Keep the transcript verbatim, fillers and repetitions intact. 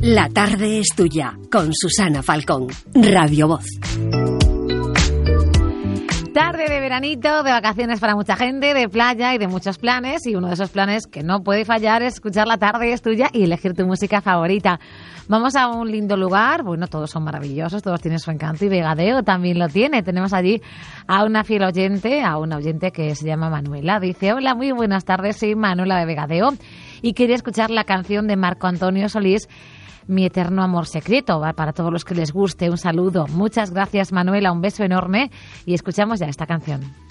La tarde es tuya, con Susana Falcón, Radio Voz. Tarde de veranito, de vacaciones para mucha gente, de playa y de muchos planes. Y uno de esos planes que no puede fallar es escuchar La tarde es tuya y elegir tu música favorita. Vamos a un lindo lugar. Bueno, todos son maravillosos, todos tienen su encanto y Vegadeo también lo tiene. Tenemos allí a una fiel oyente, a una oyente que se llama Manuela. Dice, hola, muy buenas tardes, soy Manuela de Vegadeo y quería escuchar la canción de Marco Antonio Solís, Mi eterno amor secreto. Va para todos los que les guste. Un saludo. Muchas gracias, Manuela. Un beso enorme y escuchamos ya esta canción.